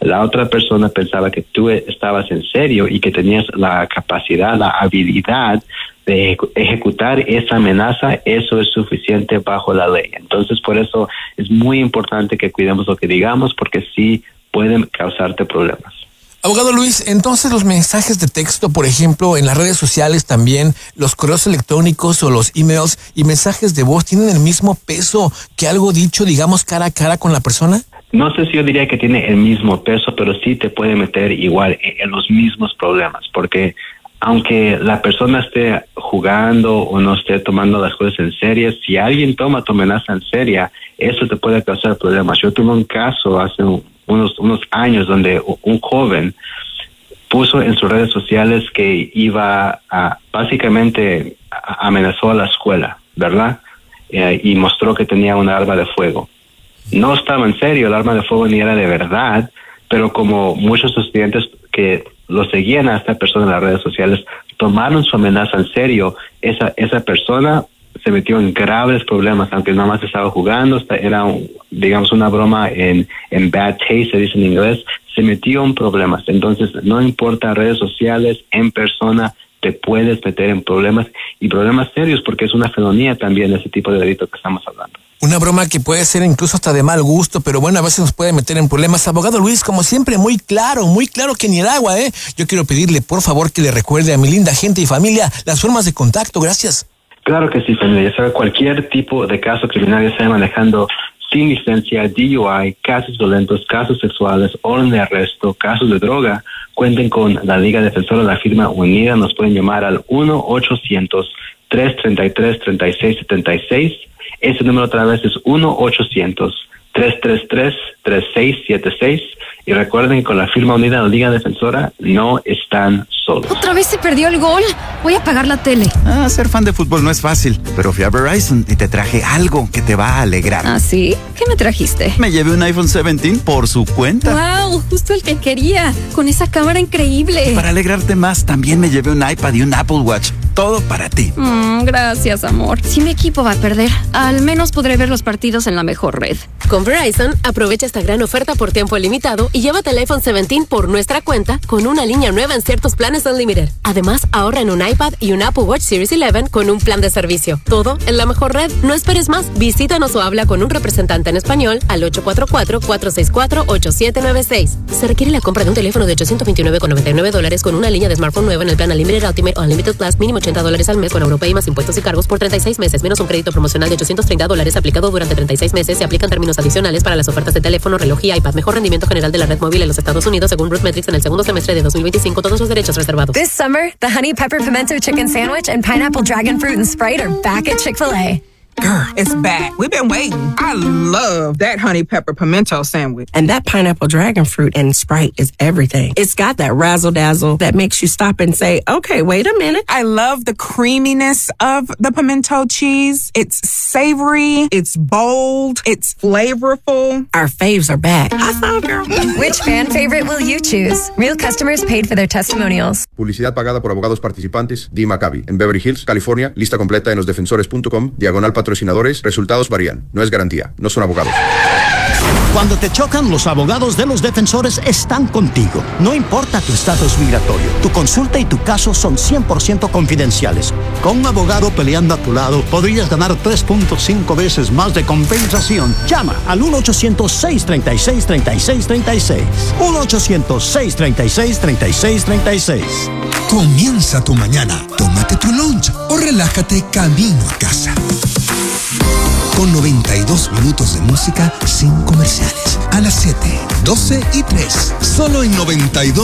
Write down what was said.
la otra persona pensaba que tú estabas en serio y que tenías la capacidad, la habilidad de ejecutar esa amenaza, eso es suficiente bajo la ley. Entonces, por eso es muy importante que cuidemos lo que digamos, porque sí pueden causarte problemas. Abogado Luis, entonces los mensajes de texto, por ejemplo, en las redes sociales también, los correos electrónicos o los emails y mensajes de voz, ¿tienen el mismo peso que algo dicho, digamos, cara a cara con la persona? No sé si yo diría que tiene el mismo peso, pero sí te puede meter igual en los mismos problemas, porque aunque la persona esté jugando o no esté tomando las cosas en serio, si alguien toma tu amenaza en serio, eso te puede causar problemas. Yo tuve un caso hace unos años donde un joven puso en sus redes sociales que iba a, básicamente amenazó a la escuela, ¿verdad? Y mostró que tenía un arma de fuego. No estaba en serio, el arma de fuego ni era de verdad, pero como muchos estudiantes que lo seguían a esta persona en las redes sociales tomaron su amenaza en serio, esa persona se metió en graves problemas, aunque nada más estaba jugando, era, digamos, una broma en bad taste, se dice en inglés, se metió en problemas. Entonces, no importa redes sociales, en persona, te puedes meter en problemas, y problemas serios, porque es una felonía también ese tipo de delito que estamos hablando. Una broma que puede ser incluso hasta de mal gusto, pero bueno, a veces nos puede meter en problemas. Abogado Luis, como siempre, muy claro que ni el agua, ¿eh? Yo quiero pedirle, por favor, que le recuerde a mi linda gente y familia las formas de contacto. Gracias. Claro que sí, familia. Ya sabe, cualquier tipo de caso criminal, ya sea manejando sin licencia, DUI, casos violentos, casos sexuales, orden de arresto, casos de droga, cuenten con la Liga Defensora de la Firma Unida. Nos pueden llamar al 1-800-333-3676. Ese número otra vez es 1-800-333-3676. Y recuerden que con la Firma Unida, la Liga Defensora, no están solos. Otra vez se perdió el gol. Voy a apagar la tele. Ser fan de fútbol no es fácil, pero fui a Verizon y te traje algo que te va a alegrar. ¿Ah, sí? ¿Qué me trajiste? Me llevé un iPhone 17 por su cuenta. ¡Wow! Justo el que quería. Con esa cámara increíble. Para alegrarte más, también me llevé un iPad y un Apple Watch. Todo para ti. Gracias, amor. Si mi equipo va a perder, al menos podré ver los partidos en la mejor red. Con Verizon, aprovecha esta gran oferta por tiempo limitado y llévate el iPhone 17 por nuestra cuenta con una línea nueva en ciertos planes Unlimited. Además, ahorra en un iPad y un Apple Watch Series 11 con un plan de servicio. Todo en la mejor red. No esperes más. Visítanos o habla con un representante en español al 844-464-8796. Se requiere la compra de un teléfono de $829.99 con una línea de smartphone nueva en el plan Unlimited Ultimate o Unlimited Plus, mínimo $80 al mes con Europay más impuestos y cargos por 36 meses, menos un crédito promocional de $830 aplicado durante 36 meses. Se aplican términos adicionales para las ofertas de teléfono, reloj y iPad. Mejor rendimiento general de la red móvil en los Estados Unidos según RootMetrics en el segundo semestre de 2025. Todos los derechos reservados. This summer, the Honey Pepper Pimento Chicken Sandwich and Pineapple Dragon Fruit and Sprite are back at Chick-fil-A. Girl, it's back. We've been waiting. I love that honey pepper pimento sandwich. And that pineapple dragon fruit and Sprite is everything. It's got that razzle-dazzle that makes you stop and say, okay, wait a minute. I love the creaminess of the pimento cheese. It's savory. It's bold. It's flavorful. Our faves are back. High five, girl. Which fan favorite will you choose? Real customers paid for their testimonials. Publicidad pagada por abogados participantes. Dee Maccabi. En Beverly Hills, California. Lista completa en losdefensores.com. /patrocinadores. Resultados varían. No es garantía. No son abogados. Cuando te chocan, los abogados de Los Defensores están contigo. No importa tu estatus migratorio, tu consulta y tu caso son 100% confidenciales. Con un abogado peleando a tu lado, podrías ganar 3.5 veces más de compensación. Llama al 1-800-636-3636. 1-800-636-3636. Comienza tu mañana, tómate tu lunch o relájate camino a casa. Con 92 minutos de música sin comerciales. A las 7, 12 y 3. Solo en 92.